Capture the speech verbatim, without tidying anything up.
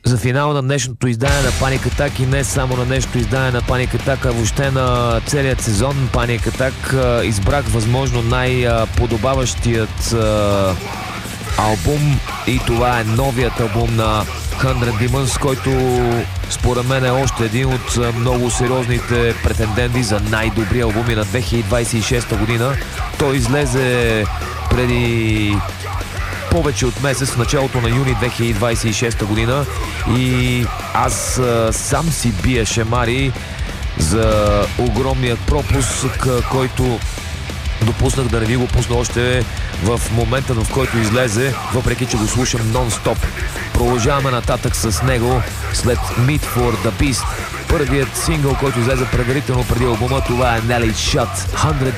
За финал на днешното издание на Panic Attack и не само на днешното издание на Panic Attack, а въобще на целият сезон Panic Attack, избрах възможно най-подобаващият албум и това е новият албум на Hundred Demons, който според мен е още един от много сериозните претенденти за най-добри албуми на две хиляди двадесет и шеста година. Той излезе преди повече от месец, в началото на юни две хиляди двадесет и шеста година, и аз а, сам си бия шемари за огромният пропуск, който допуснах да не ви го пусна още в момента, в който излезе, въпреки че го слушам нон-стоп. Продължаваме нататък с него след Meat for the Beast. Първият сингъл, който излезе предварително преди албума, това е Nelly Shut.